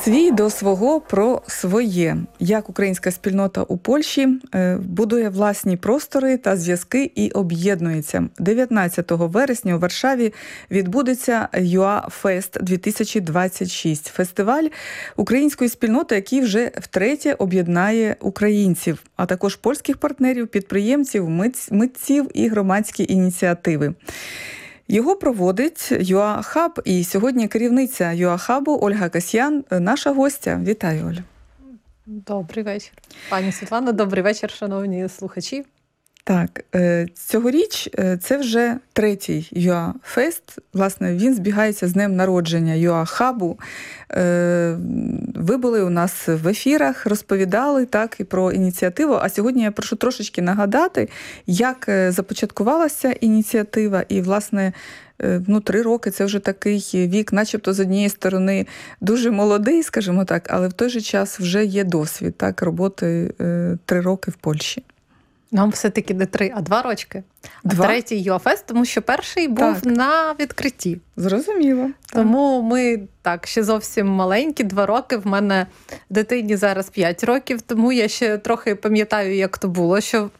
Свій до свого про своє. Як українська спільнота у Польщі будує власні простори та зв'язки і об'єднується. 19 вересня у Варшаві відбудеться UA-Fest 2026. Фестиваль української спільноти, який вже втретє об'єднає українців, а також польських партнерів, підприємців, митців і громадські ініціативи. Його проводить ЮА-Хаб, і сьогодні керівниця ЮА-Хабу Ольга Касьян, наша гостя. Вітаю, Оля. Добрий вечір. Пані Світлано, добрий вечір, шановні слухачі. Так, цьогоріч це вже третій ЮА-фест. Власне, він збігається з днем народження ЮА-Хабу. Ви були у нас в ефірах, розповідали так і про ініціативу. А сьогодні я прошу трошечки нагадати, як започаткувалася ініціатива. І, власне, 3 роки – це вже такий вік, начебто, з однієї сторони, дуже молодий, скажімо так, але в той же час вже є досвід так, роботи 3 роки в Польщі. Нам все-таки не 3, а 2 рочки. А третій ЮА-фест, тому що перший був на відкритті. Зрозуміло. Тому ми ще зовсім маленькі, 2 роки. В мене дитині зараз 5 років, тому я ще трохи пам'ятаю, як то було, що